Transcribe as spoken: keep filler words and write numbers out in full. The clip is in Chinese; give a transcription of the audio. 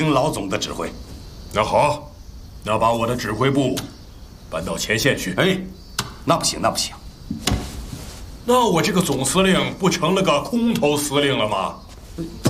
听老总的指挥。 那好，那把我的指挥部搬到前线去。 哎，那不行，那不行。 那我这个总司令不成了个空头司令了吗？